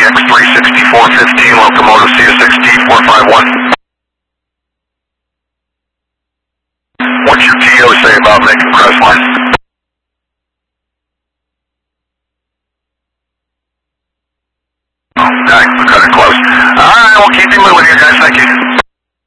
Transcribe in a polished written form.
CX36415, locomotive CS6T451. What's your TO say about making Crestline? Okay, we're cutting close. Alright, we'll keep you moving here, guys. Thank you.